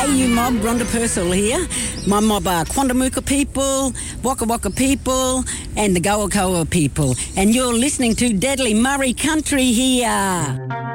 Hey, you mob, Rhonda Purcell here. My mob are Quandamooka people, Waka Waka people, and the Goa Koa people. And you're listening to Deadly Murray Country here.